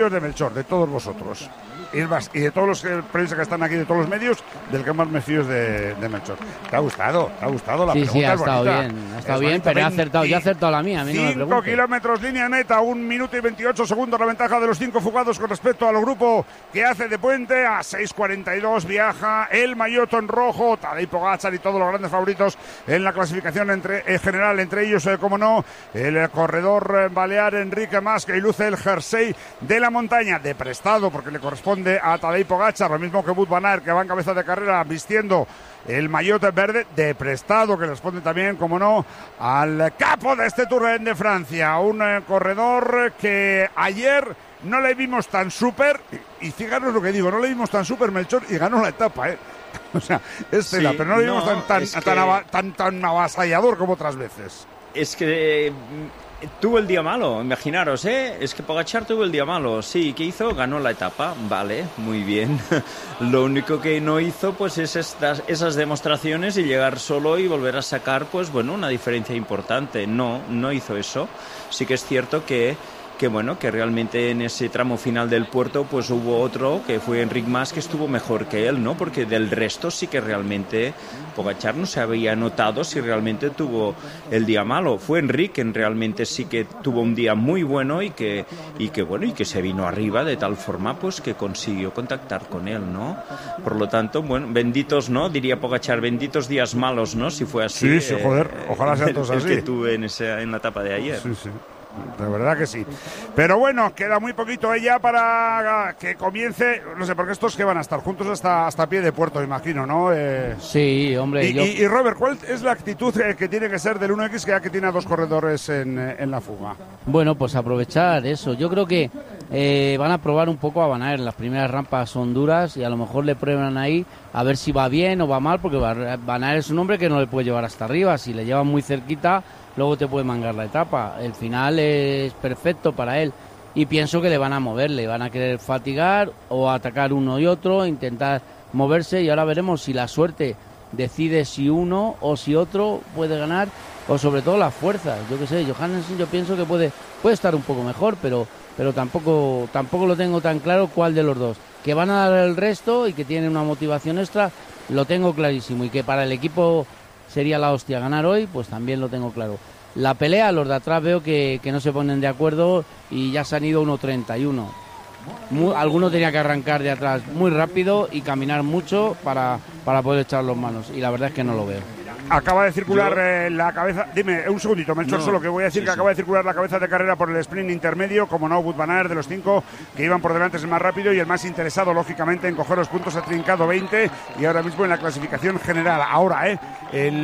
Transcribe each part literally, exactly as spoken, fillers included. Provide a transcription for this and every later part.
de Melchor, de todos vosotros. Y, más, y de todos los periodistas que están aquí, de todos los medios, del que más me fío es de, de Melchor. ¿Te ha gustado? ¿Te ha gustado la sí, pregunta? Sí, ha es estado bonita. bien, ha estado es bien, bonita. pero he acertado, yo he acertado la mía, a mí no me preguntes. cinco kilómetros, línea meta, un minuto y veintiocho segundos la ventaja de los cinco fugados con respecto al grupo que hace de puente. A seis cuarenta y dos viaja el maillot en rojo, Tadej Pogačar y todos los grandes favoritos en la clasificación entre, en general, entre ellos, eh, como no, el corredor eh, balear Enrique Mas, que luce el jersey de la montaña, de prestado, porque le corresponde a Tadej Pogačar, lo mismo que Wout van Aert, que va en cabeza de carrera vistiendo el maillot verde, de prestado, que responde también, como no, al capo de este Tour de Francia, un eh, corredor que ayer no le vimos tan súper, y, y fijaros lo que digo, no le vimos tan súper, Melchor, y ganó la etapa, ¿eh? O sea, es tela, sí, pero no le vimos no, tan, tan, tan, que... tan, tan, tan avasallador como otras veces. Es que eh, tuvo el día malo, imaginaros, ¿eh? Es que Pogačar tuvo el día malo. Sí, ¿qué hizo? Ganó la etapa, vale, muy bien. Lo único que no hizo, pues, es estas, esas demostraciones y llegar solo y volver a sacar, pues, bueno, una diferencia importante. No, no hizo eso. Sí que es cierto que... que bueno, que realmente en ese tramo final del puerto pues hubo otro que fue Enric Mas, que estuvo mejor que él, ¿no? Porque del resto sí que realmente Pogačar no se había notado si realmente tuvo el día malo. Fue Enric quien realmente sí que tuvo un día muy bueno y que y que bueno, y que se vino arriba de tal forma pues que consiguió contactar con él, ¿no? Por lo tanto, bueno, benditos, ¿no? Diría Pogačar, benditos días malos, ¿no? Si fue así. Sí, sí, joder, ojalá sean todos así. El que tuve en esa en la etapa de ayer. Sí, sí. De verdad que sí. Pero bueno, queda muy poquito ella para que comience. No sé, porque estos que van a estar juntos hasta, hasta pie de puerto, imagino, ¿no? Eh... Sí, hombre. Y, yo... y, y Robert, ¿cuál es la actitud que tiene que ser del uno equis que ya que tiene a dos corredores en, en la fuga? Bueno, pues aprovechar eso. Yo creo que eh, van a probar un poco a Van Aert. Las primeras rampas son duras y a lo mejor le prueban ahí a ver si va bien o va mal, porque Van Aert es un hombre que no le puede llevar hasta arriba. Si le llevan muy cerquita, luego te puede mangar la etapa. El final es perfecto para él y pienso que le van a mover, le van a querer fatigar o atacar uno y otro, intentar moverse, y ahora veremos si la suerte decide si uno o si otro puede ganar, o sobre todo las fuerzas. Yo qué sé, Johannesson yo pienso que puede puede estar un poco mejor, pero pero tampoco tampoco lo tengo tan claro cuál de los dos. Que van a dar el resto y que tienen una motivación extra, lo tengo clarísimo, y que para el equipo sería la hostia ganar hoy, pues también lo tengo claro. La pelea, los de atrás veo que, que no se ponen de acuerdo y ya se han ido uno treinta y uno. Muy, alguno tenía que arrancar de atrás muy rápido y caminar mucho para, para poder echar las manos, y la verdad es que no lo veo. Acaba de circular eh, la cabeza. Dime, un segundito, Melchor, no, solo que voy a decir sí, que sí. acaba de circular la cabeza de carrera por el sprint intermedio, como no, Wout van Aert, de los cinco que iban por delante es el más rápido y el más interesado, lógicamente, en coger los puntos. Ha trincado veinte y ahora mismo en la clasificación general. Ahora, ¿eh? En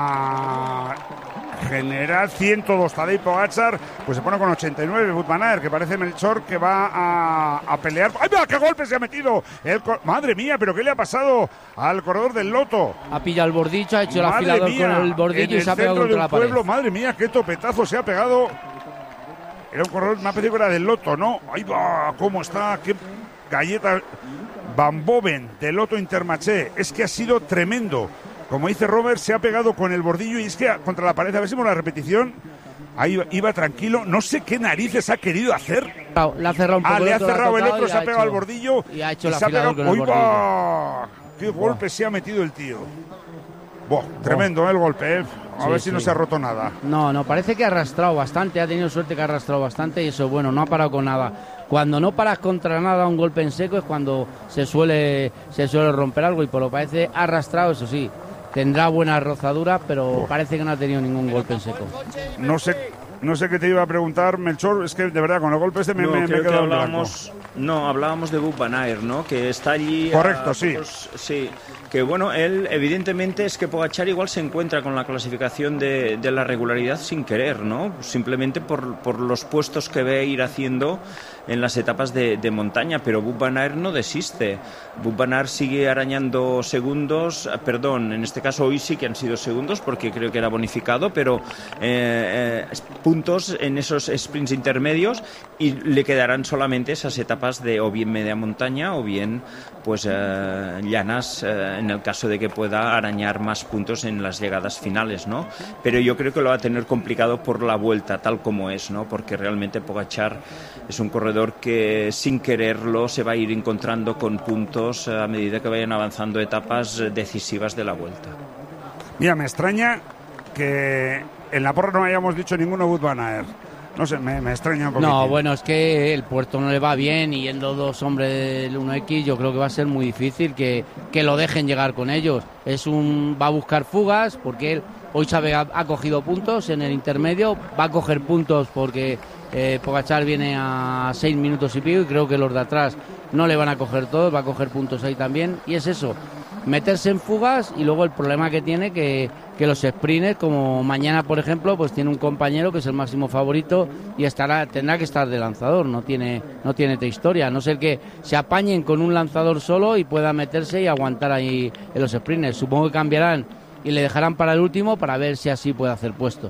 la general ciento dos Tadej Pogačar, pues se pone con ochenta y nueve Wout van Aert, que parece, Melchor, que va a, a pelear. ¡Ay, mira, qué golpe se ha metido! El co- Madre mía, pero ¿qué le ha pasado al corredor del Loto? Ha pillado el bordillo, ha hecho el afilador con el bordillo y se ha pegado contra la pared. Pueblo, madre mía, qué topetazo se ha pegado. Era un corredor, me ha pedido que era del Loto, ¿no? ¡Ahí va! ¿Cómo está? ¡Qué galleta! Van Boven, del Lotto Intermarché. Es que ha sido tremendo. Como dice Robert, se ha pegado con el bordillo y es que contra la pared, a ver si vemos la repetición. Ahí iba, iba tranquilo, no sé qué narices ha querido hacer. Le ha cerrado un poco. Ah, le ha cerrado el otro, se ha pegado al bordillo y ha hecho el afilador con el bordillo. ¡Uy, qué golpe se ha metido el tío! Boh, tremendo, ¿eh? El golpe, ¿eh? A sí, ver si sí. no se ha roto nada. No, no, parece que ha arrastrado bastante, ha tenido suerte que ha arrastrado bastante y eso, bueno, no ha parado con nada. Cuando no paras contra nada un golpe en seco es cuando se suele se suele romper algo, y por lo parece ha arrastrado, eso sí. Tendrá buenas rozaduras, pero oh. parece que no ha tenido ningún golpe en seco. No sé, no sé qué te iba a preguntar, Melchor, es que de verdad con el golpe este me, no, me, me he quedado hablábamos, No, hablábamos de Wout van Aert, ¿no? Que está allí... Correcto, a, sí. Pues, sí, que bueno, él evidentemente es que Pogačar igual se encuentra con la clasificación de, de la regularidad sin querer, ¿no? Simplemente por, por los puestos que ve ir haciendo en las etapas de, de montaña, pero Wout van Aert no desiste. Wout van Aert sigue arañando segundos, perdón, en este caso hoy sí que han sido segundos porque creo que era bonificado, pero eh, eh, puntos en esos sprints intermedios, y le quedarán solamente esas etapas de o bien media montaña o bien pues eh, llanas, eh, en el caso de que pueda arañar más puntos en las llegadas finales, ¿no? Pero yo creo que lo va a tener complicado por la vuelta tal como es, ¿no? Porque realmente Pogačar es un corredor corredor que sin quererlo se va a ir encontrando con puntos a medida que vayan avanzando etapas decisivas de la Vuelta. Mira, me extraña que en la porra no hayamos dicho ninguno Wout van Aert. No sé, me, me extraña un poquito. No, bueno, es que el puerto no le va bien y yendo dos hombres del uno equis yo creo que va a ser muy difícil que, que lo dejen llegar con ellos. Es un va a buscar fugas porque él hoy sabe ha, ha cogido puntos en el intermedio, va a coger puntos porque eh, Pogačar viene a seis minutos y pico y creo que los de atrás no le van a coger todos, va a coger puntos ahí también y es eso, meterse en fugas y luego el problema que tiene que, que los sprinters, como mañana por ejemplo, pues tiene un compañero que es el máximo favorito y estará tendrá que estar de lanzador, no tiene no tiene otra historia, a no ser que se apañen con un lanzador solo y pueda meterse y aguantar ahí en los sprinters. Supongo que cambiarán y le dejarán para el último para ver si así puede hacer puesto.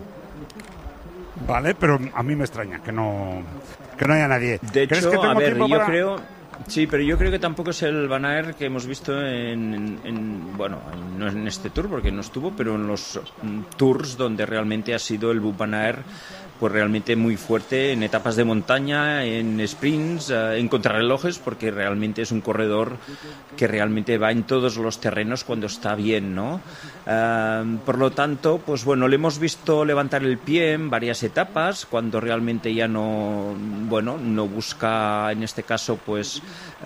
Vale, pero a mí me extraña que no que no haya nadie. De hecho, que tengo a ver, yo para... creo... Sí, pero yo creo que tampoco es el Van Aert que hemos visto en, en, en, bueno, no en este tour porque no estuvo, pero en los tours donde realmente ha sido el Van Aert pues realmente muy fuerte en etapas de montaña, en sprints, en contrarrelojes, porque realmente es un corredor que realmente va en todos los terrenos cuando está bien, ¿no? Uh, por lo tanto, pues bueno, le hemos visto levantar el pie en varias etapas, cuando realmente ya no, bueno, no busca, en este caso, pues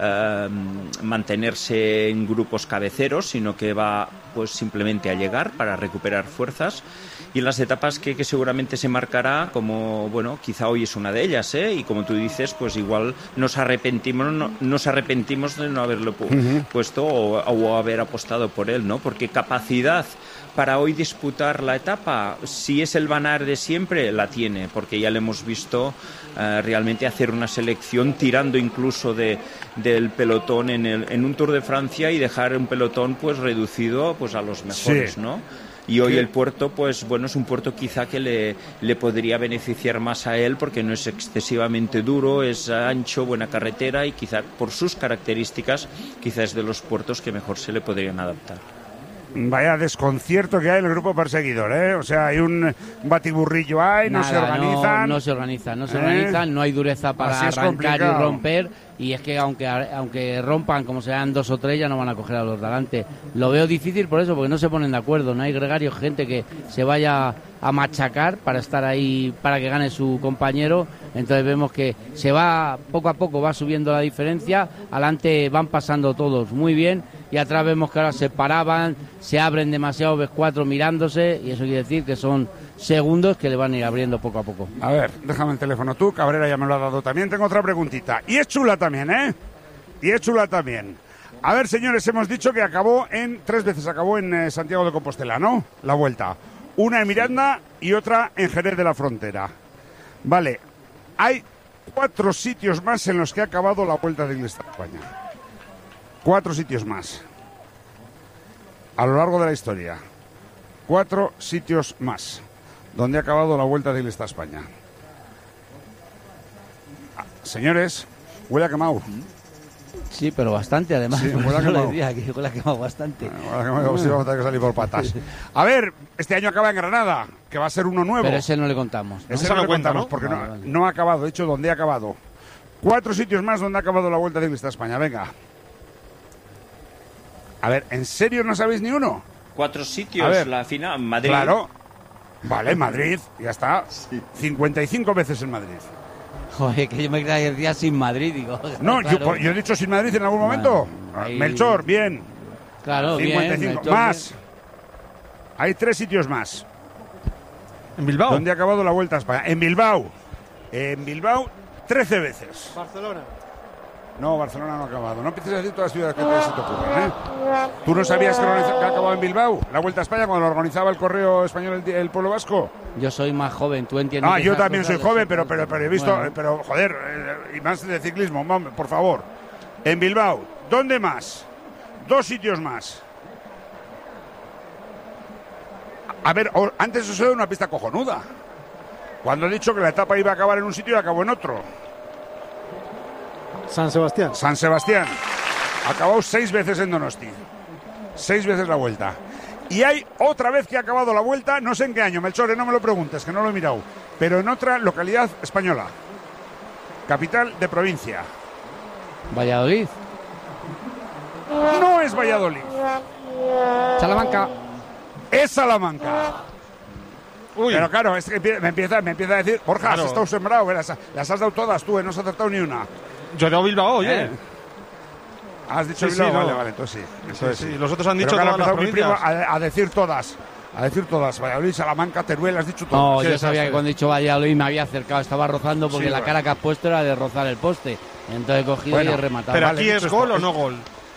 uh, mantenerse en grupos cabeceros, sino que va pues simplemente a llegar para recuperar fuerzas. Y en las etapas que, que seguramente se marcará, como, bueno, quizá hoy es una de ellas, ¿eh? Y como tú dices, pues igual nos arrepentimos, no, nos arrepentimos de no haberlo pu- uh-huh. puesto o, o haber apostado por él, ¿no? Porque capacidad para hoy disputar la etapa, si es el Van Aert de siempre, la tiene, porque ya le hemos visto uh, realmente hacer una selección tirando incluso de, del pelotón en, el, en un Tour de Francia y dejar un pelotón pues reducido pues a los mejores, sí. ¿no? Y hoy el puerto, pues bueno, es un puerto quizá que le, le podría beneficiar más a él porque no es excesivamente duro, es ancho, buena carretera y quizá por sus características, quizá es de los puertos que mejor se le podrían adaptar. Vaya desconcierto que hay en el grupo perseguidor, ¿eh? O sea, hay un batiburrillo ahí, no Nada, se organizan. No, no se organizan, no se ¿Eh? organizan, no hay dureza para arrancar complicado. y romper. Y es que aunque aunque rompan, como sean dos o tres, ya no van a coger a los de adelante. Lo veo difícil por eso, porque no se ponen de acuerdo. No hay gregarios, gente que se vaya a machacar para estar ahí, para que gane su compañero. Entonces vemos que se va, poco a poco va subiendo la diferencia. Adelante van pasando todos muy bien. Y atrás vemos que ahora se paraban, se abren demasiado, ves cuatro mirándose. Y eso quiere decir que son segundos que le van a ir abriendo poco a poco. A ver, déjame el teléfono tú, Cabrera ya me lo ha dado también. Tengo otra preguntita. Y es chula también, ¿eh? Y es chula también. A ver, señores, hemos dicho que acabó en, tres veces acabó en eh, Santiago de Compostela, ¿no? La vuelta. Una en Miranda y otra en Jerez de la Frontera. Vale, hay cuatro sitios más en los que ha acabado la Vuelta de Inglaterra a España. Cuatro sitios más. A lo largo de la historia. Cuatro sitios más donde ha acabado la Vuelta de Inglaterra a España. Ah, señores, huele a quemado. Sí, pero bastante, además. Sí, por huele a eso le quemado. decía que huele a quemado bastante. Huele a quemado, como si vamos a tener que salir por patas. A ver, este año acaba en Granada, que va a ser uno nuevo. Pero ese no le contamos, ¿no? Ese no le cuenta, contamos, ¿no? porque Vale, no, vale. no ha acabado. De hecho, ¿dónde ha acabado? Cuatro sitios más donde ha acabado la Vuelta de Inglaterra a España. Venga. A ver, ¿en serio no sabéis ni uno? Cuatro A sitios, ver. la final, Madrid. Claro. Vale, Madrid, ya está. cincuenta y cinco veces en Madrid. Joder, que yo me creía que decía sin Madrid, digo. No, claro. yo, yo he dicho sin Madrid en algún momento. Vale, ahí- Melchor, bien. Claro, cincuenta y bien. cinco. Melchor, Más. Hay tres sitios más. En Bilbao. ¿Dónde ha acabado la Vuelta a España? En Bilbao. En Bilbao, trece veces. Barcelona. No, Barcelona no ha acabado. No empieces a decir todas las ciudades que te, se te ocurran, ¿eh? ¿Tú no sabías que, organiza- que ha acabado en Bilbao la Vuelta a España cuando lo organizaba el Correo Español, el, el Pueblo Vasco? Yo soy más joven, tú entiendes. Ah, que yo esas también soy cosas joven, las- pero, pero, pero he visto, Bueno. pero joder, eh, y más de ciclismo, vamos, por favor. En Bilbao, ¿dónde más? Dos sitios más. A ver, o- antes os he dado una pista cojonuda. Cuando he dicho que la etapa iba a acabar en un sitio y acabó en otro. San Sebastián. San Sebastián. Ha acabado seis veces en Donosti. Seis veces la Vuelta. Y hay otra vez que ha acabado la Vuelta, no sé en qué año, Melchor, no me lo preguntes, que no lo he mirado, pero en otra localidad española. capital de provincia. Valladolid. No es Valladolid. Salamanca. Es Salamanca. Uy. Pero claro, es que me empieza, me empieza a decir, Borja, Claro. has estado sembrado, las, las has dado todas tú, eh, no has acertado ni una. Yo he dado Bilbao, oye. ¿Eh? Has dicho Sí, Bilbao, sí, no. vale, vale, entonces sí. Entonces sí, sí. los otros han Pero dicho claro, todas ha las empezado mi primo provincias. a, a decir todas. A decir todas. Valladolid, Salamanca, Teruel, has dicho todas. No, Qué yo sabía desastre. que cuando he dicho Valladolid me había acercado, estaba rozando porque Sí, la bueno. cara que has puesto era de rozar el poste. Entonces he cogido Bueno, y he rematado. Pero vale, aquí dicho es gol esto, o no gol.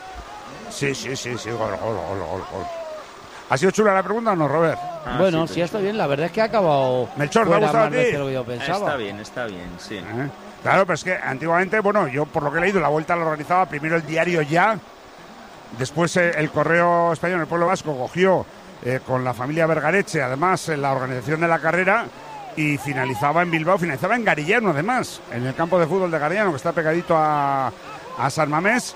Sí, sí, sí, sí, gol, gol, gol, gol, gol. ¿Ha sido chula la pregunta o no, Robert? Ah, bueno, sí, sí, está bien. La verdad es que ha acabado Melchor, ¿te ha fuera gustado más a ti? veces de lo que yo pensaba. Está bien, está bien, sí. ¿Eh? Claro, pero es que antiguamente, bueno, yo por lo que he leído, la vuelta la organizaba primero el diario Ya, después eh, el Correo Español, el Pueblo Vasco, cogió eh, con la familia Vergareche, además, en la organización de la carrera, y finalizaba en Bilbao, finalizaba en Garillano, además, en el campo de fútbol de Garillano, que está pegadito a, a San Mamés.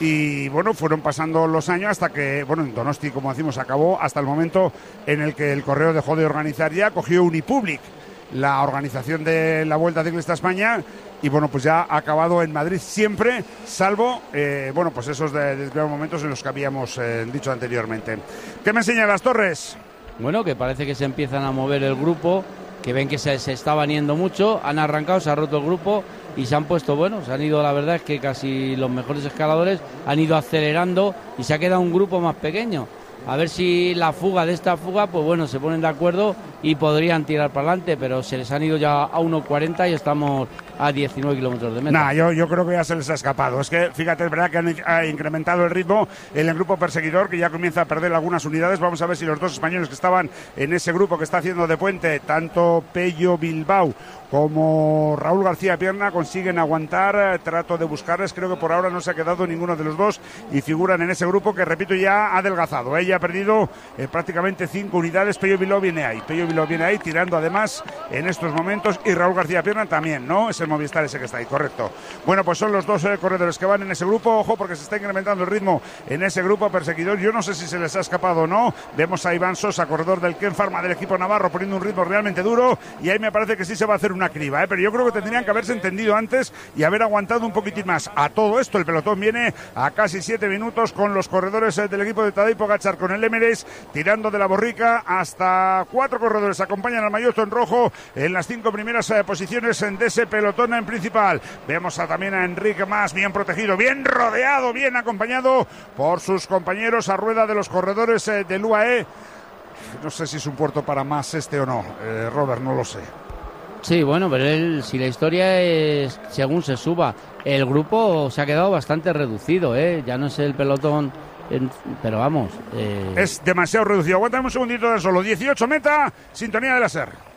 Y bueno, fueron pasando los años hasta que, bueno, en Donosti, como decimos, acabó hasta el momento en el que el Correo dejó de organizar Ya, cogió Unipublic la organización de la Vuelta Ciclista a España, y bueno, pues ya ha acabado en Madrid siempre, salvo, eh, bueno, pues esos de, de momentos en los que habíamos eh, dicho anteriormente. ¿Qué me enseñan las Torres? Bueno, que parece que se empiezan a mover el grupo, que ven que se, se estaban yendo mucho, han arrancado, se ha roto el grupo y se han puesto, bueno, se han ido, la verdad es que casi los mejores escaladores han ido acelerando y se ha quedado un grupo más pequeño. A ver si la fuga de esta fuga, pues bueno, se ponen de acuerdo y podrían tirar para adelante, pero se les han ido ya a uno cuarenta y estamos a diecinueve kilómetros de meta. Nah, yo, yo creo que ya se les ha escapado. Es que, fíjate, es verdad que han ha incrementado el ritmo en el grupo perseguidor, que ya comienza a perder algunas unidades. Vamos a ver si los dos españoles que estaban en ese grupo que está haciendo de puente, tanto Pello Bilbao como Raúl García Pierna, consiguen aguantar. Trato de buscarles, creo que por ahora no se ha quedado ninguno de los dos y figuran en ese grupo que, repito, ya ha adelgazado. Ella ha perdido eh, prácticamente cinco unidades. Pello Bilbao viene ahí. Pello Bilbao viene ahí tirando además en estos momentos, y Raúl García Pierna también, ¿no? Es el Movistar ese que está ahí, correcto. Bueno, pues son los dos eh, corredores que van en ese grupo. Ojo, porque se está incrementando el ritmo en ese grupo perseguidor. Yo no sé si se les ha escapado o no. Vemos a Iván Sosa, corredor del Ken Pharma del equipo navarro, poniendo un ritmo realmente duro, y ahí me parece que sí se va a hacer una criba, ¿eh? Pero yo creo que tendrían que haberse entendido antes y haber aguantado un poquitín más. A todo esto, el pelotón viene a casi siete minutos con los corredores eh, del equipo de Tadej Pogačar, con el Emirates tirando de la borrica. Hasta cuatro corredores acompañan al maillot en rojo en las cinco primeras eh, posiciones de ese pelotón en principal. Vemos a, también a Enrique Mas, bien protegido, bien rodeado, bien acompañado por sus compañeros a rueda de los corredores eh, del U A E. No sé si es un puerto para Mas este o no, eh, Robert, no lo sé. Sí, bueno, pero él, si la historia es según se suba, el grupo se ha quedado bastante reducido, ¿eh? Ya no es el pelotón, en, pero vamos. Eh... Es demasiado reducido. Aguántame un segundito de solo. dieciocho meta, sintonía de la SER.